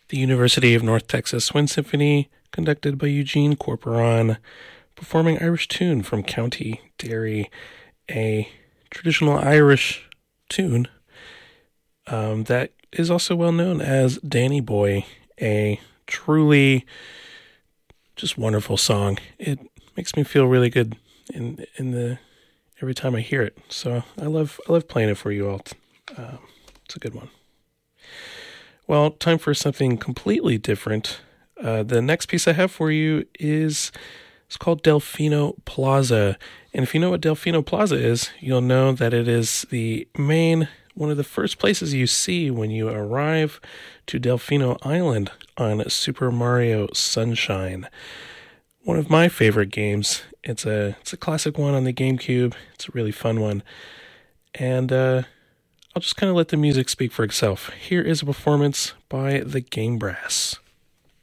The University of North Texas Wind Symphony, conducted by Eugene Corporon, performing Irish tune from County Derry, a traditional Irish tune that is also well known as Danny Boy, a truly just wonderful song. It makes me feel really good in the every time I hear it. So I love playing it for you all. It's a good one. Well, time for something completely different. The next piece I have for you it's called Delfino Plaza. And if you know what Delfino Plaza is, you'll know that it is one of the first places you see when you arrive to Delfino Island on Super Mario Sunshine. One of my favorite games. It's a classic one on the GameCube. It's a really fun one. And I'll just kind of let the music speak for itself. Here is a performance by the Game Brass.